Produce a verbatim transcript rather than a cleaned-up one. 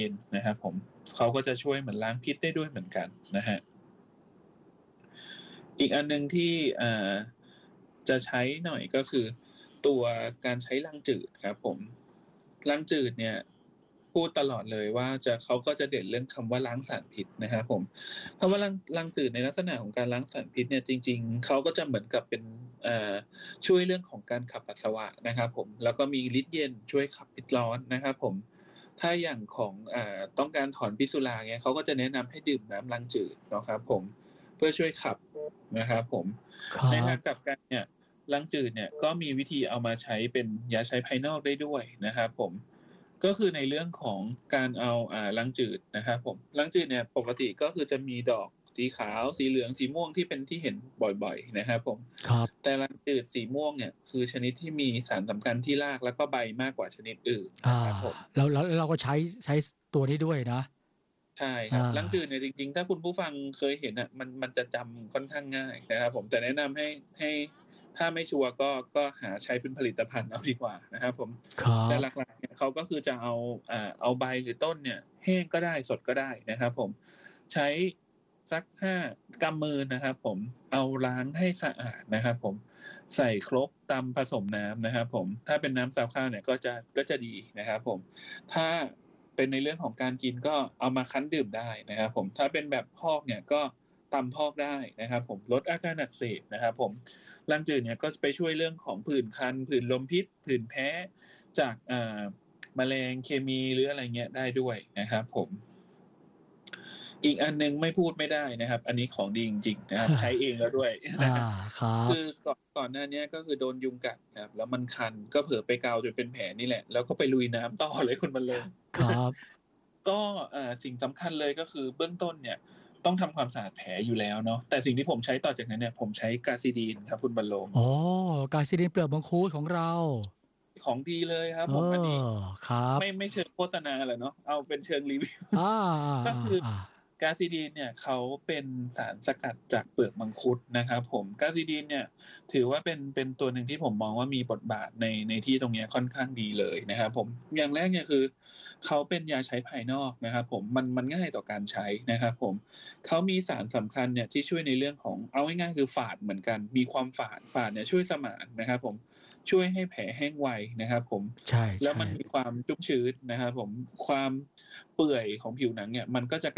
นนะครับผมเขาก็จะช่วยเหมือนล้างพิษได้ด้วยเหมือนกันนะฮะอีกอันนึงที่อ่าจะใช้หน่อยก็คือตัวการใช้ลังจืดครับผมลังจืดเนี่ยพูดตลอดเลยว่าจะเขาก็จะเด่นเรื่องคำว่าล้างสารพิษนะครับผมคำว่าลังลังจืดในลักษณะของการล้างสารพิษเนี่ยจริงๆเขาก็จะเหมือนกับเป็นอ่าช่วยเรื่องของการขับปัสสาวะนะครับผมแล้วก็มีฤทธิ์เย็นช่วยขับพิษร้อนนะครับผมถ้าอย่างของอ่าต้องการถอนพิษสุราเงี้ยเขาก็จะแนะนำให้ดื่มน้ำลังจืดเนาะครับผมเพื่อช่วยขับนะครับผมในทางกลับกันเนี่ยลังจืดเนี่ยก็มีวิธีเอามาใช้เป็นยาใช้ภายนอกได้ด้วยนะครับผมก็คือในเรื่องของการเอาอ่าลังจืดนะครับผมลังจืดเนี่ยปกติก็คือจะมีดอกสีขาวสีเหลืองสีม่วงที่เป็นที่เห็นบ่อยๆนะครับผมครับแต่ลังจืดสีม่วงเนี่ยคือชนิดที่มีสารสำคัญที่รากแล้วก็ใบมากกว่าชนิดอื่นอ่านะครับผมแล้วแล้วเราก็ใช้ใช้ตัวนี้ด้วยนะใช่ครับอ่าลังจืดเนี่ยจริงๆถ้าคุณผู้ฟังเคยเห็นอ่ะมันมันจะจำค่อนข้างง่ายนะครับผมแต่แนะนำให้ให้ถ้าไม่ชัวร์ก็ก็หาใช้เป็นผลิตภัณฑ์เอาดีกว่านะครับผมแต่ครับหลักๆเนี่ยเขาก็คือจะเอาอ่าเอาใบหรือต้นเนี่ยแห้งก็ได้สดก็ได้นะครับผมใช้สักห้ากำมือนะครับผมเอาล้างให้สะอาดนะครับผมใส่ครกตำผสมน้ำนะครับผมถ้าเป็นน้ำซาวข้าวเนี่ยก็จะก็จะดีนะครับผมถ้าเป็นในเรื่องของการกินก็เอามาคั้นดื่มได้นะครับผมถ้าเป็นแบบพอกเนี่ยก็ตำพอกได้นะครับผมลดอาการอักเสบนะครับผมลังจืดเนี่ยก็ไปช่วยเรื่องของผื่นคันผื่นลมพิษผื่นแพ้จากอ่าแมลงเคมีหรืออะไรเงี้ยได้ด้วยนะครับผมอีกอันนึงไม่พูดไม่ได้นะครับอันนี้ของดีจริงๆนะครับใช้เองแล้วด้วยอ่านะฮะครับคือก่อนก่อนหน้านี้ก็คือโดนยุงกัดครับแล้วมันคันก็เผลอไปเกาจนเป็นแผลนี่แหละแล้วก็ไปลุยน้ำต่อเลยคุณบรรเลงครับก็เอ่อสิ่งสำคัญเลยก็คือเบื้องต้นเนี่ยต้องทำความสะอาดแผลอยู่แล้วเนาะแต่สิ่งที่ผมใช้ต่อจากนั้นเนี่ยผมใช้กาซิดีนครับคุณบรรลงอ๋อกาซิดินเปลือกมังคุดของเราของดีเลยครับเอผมอันนี้อครับไม่ไม่เชิงโฆษณาแหละเนาะเอาเป็นเชิงรีวิวอ่าก็อ่าคืออ่ากาซิดีนเนี่ยเขาเป็นสารสกัดจากเปลือกมังคุดนะครับผมกาซิดีนเนี่ยถือว่าเป็นเป็นตัวหนึ่งที่ผมมองว่ามีบทบาทในในที่ตรงนี้ค่อนข้างดีเลยนะครับผมอย่างแรกเนี่ยคือเขาเป็นยาใช้ภายนอกนะครับผมมันมันง่ายต่อการใช้นะครับผมเขามีสารสำคัญเนี่ยที่ช่วยในเรื่องของเอาง่ายๆคือฝาดเหมือนกันมีความฝาดฝาดเนี่ยช่วยสมานนะครับผมช่วยให้แผลแห้งไวนะครับผมใช่แล้วใช่มันมีความชุ่มชื้นนะครับผมความเปื่อยของผิวหนังเนี่ยมันก็จะ